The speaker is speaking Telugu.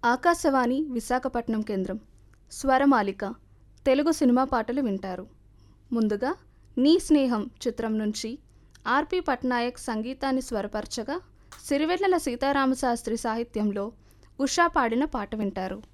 ఆకాశవాణి విశాఖపట్నం కేంద్రం స్వరమాలిక తెలుగు సినిమా పాటలు వింటారు. ముందుగా నీ స్నేహం చిత్రం నుంచి ఆర్పి పట్నాయక్ సంగీతాన్ని స్వరపరచగా సిరివెన్నెల సీతారామశాస్త్రి సాహిత్యంలో ఉషా పాడిన పాట వింటారు.